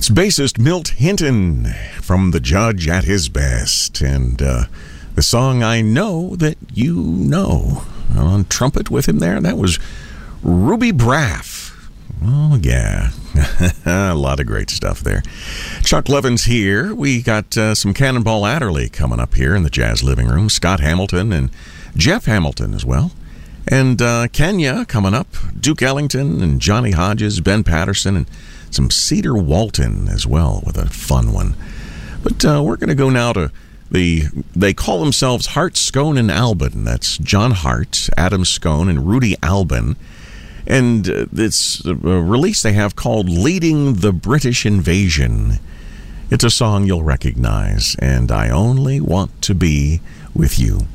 It's bassist Milt Hinton from The Judge at His Best, and the song I Know That You Know. On trumpet with him there, that was Ruby Braff. Oh, yeah. A lot of great stuff there. Chuck Levin's here. We got some Cannonball Adderley coming up here in the Jazz Living Room. Scott Hamilton and Jeff Hamilton as well. And Kenya coming up. Duke Ellington and Johnny Hodges, Ben Patterson, and some Cedar Walton as well with a fun one. But we're going to go now to they call themselves Hart, Scone, and Albin. That's John Hart, Adam Scone, and Rudy Albin. And it's a release they have called Leading the British Invasion. It's a song you'll recognize, and I Only Want to Be With You.